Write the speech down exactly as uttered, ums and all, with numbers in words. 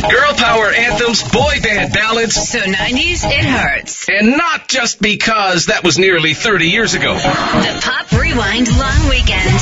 Girl power anthems, boy band ballads. So nineties, it hurts. And not just because that was nearly thirty years ago. The Pop Rewind Long Weekend.